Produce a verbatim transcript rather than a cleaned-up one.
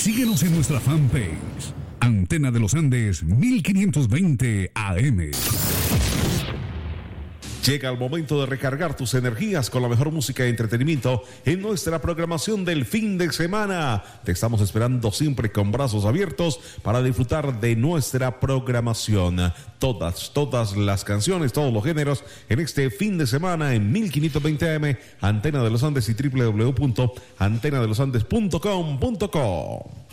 Síguenos en nuestra fanpage, Antena de los Andes mil quinientos veinte A M. Llega el momento de recargar tus energías con la mejor música y entretenimiento en nuestra programación del fin de semana. Te estamos esperando siempre con brazos abiertos para disfrutar de nuestra programación. Todas, todas las canciones, todos los géneros en este fin de semana en mil quinientos veinte A M, Antena de los Andes y doble u doble u doble u punto antena de los andes punto com punto co.